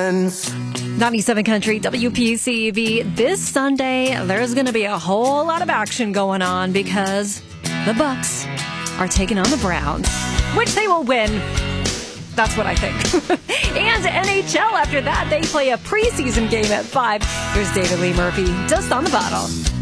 friends. 97 Country WPCV. This Sunday, there's going to be a whole lot of action going on because the Bucks are taking on the Browns, which they will win. That's what I think. And NHL after that, they play a preseason game at 5. Here's David Lee Murphy, just on the bottle.